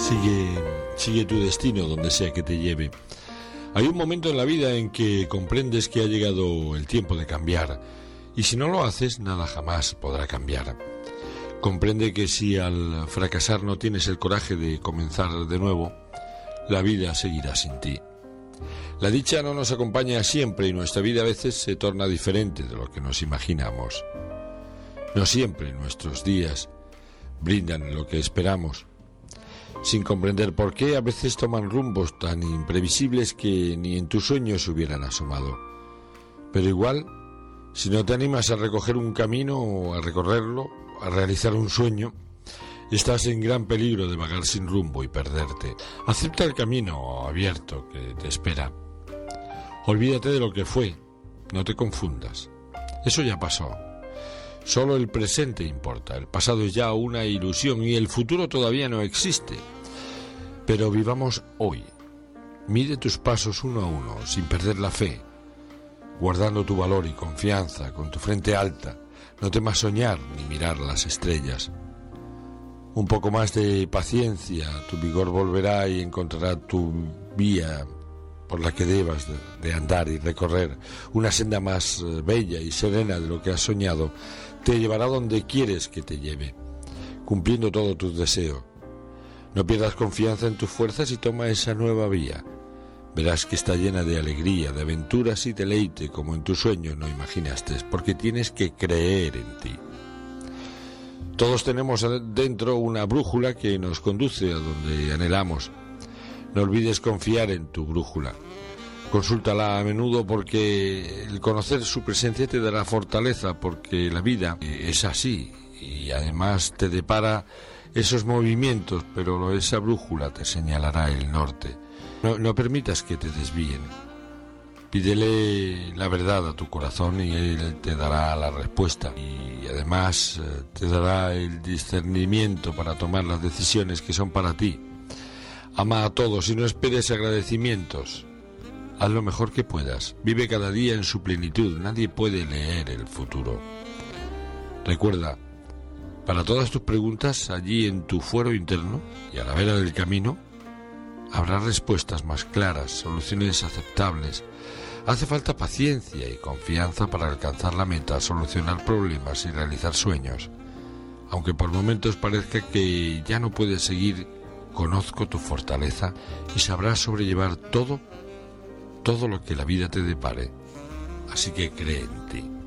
Sigue tu destino donde sea que te lleve. Hay un momento en la vida en que comprendes que ha llegado el tiempo de cambiar, y si no lo haces, nada jamás podrá cambiar. Comprende que si al fracasar no tienes el coraje de comenzar de nuevo, la vida seguirá sin ti. La dicha no nos acompaña siempre y nuestra vida a veces se torna diferente de lo que nos imaginamos. No siempre nuestros días brindan lo que esperamos. Sin comprender por qué, a veces toman rumbos tan imprevisibles que ni en tus sueños se hubieran asomado. Pero igual, si no te animas a recoger un camino o a recorrerlo, a realizar un sueño, estás en gran peligro de vagar sin rumbo y perderte. Acepta el camino abierto que te espera. Olvídate de lo que fue, no te confundas. Eso ya pasó. Solo el presente importa, el pasado es ya una ilusión y el futuro todavía no existe. Pero vivamos hoy. Mide tus pasos uno a uno, sin perder la fe, guardando tu valor y confianza, con tu frente alta. No temas soñar ni mirar las estrellas. Un poco más de paciencia, tu vigor volverá y encontrará tu vía por la que debas de andar y recorrer. Una senda más bella y serena de lo que has soñado te llevará donde quieres que te lleve, cumpliendo todos tus deseos. No pierdas confianza en tus fuerzas y toma esa nueva vía. Verás que está llena de alegría, de aventuras y deleite como en tus sueños no imaginaste, porque tienes que creer en ti. Todos tenemos dentro una brújula que nos conduce a donde anhelamos. No olvides confiar en tu brújula. Consúltala a menudo porque el conocer su presencia te dará fortaleza, porque la vida es así y además te depara esos movimientos, pero esa brújula te señalará el norte. No permitas que te desvíen. Pídele la verdad a tu corazón y él te dará la respuesta y además te dará el discernimiento para tomar las decisiones que son para ti. Ama a todos y no esperes agradecimientos. Haz lo mejor que puedas. Vive cada día en su plenitud. Nadie puede leer el futuro. Recuerda, para todas tus preguntas, allí en tu fuero interno y a la vera del camino, habrá respuestas más claras, soluciones aceptables. Hace falta paciencia y confianza para alcanzar la meta, solucionar problemas y realizar sueños. Aunque por momentos parezca que ya no puedes seguir, conozco tu fortaleza y sabrás sobrellevar todo lo que la vida te depare. Así que cree en ti.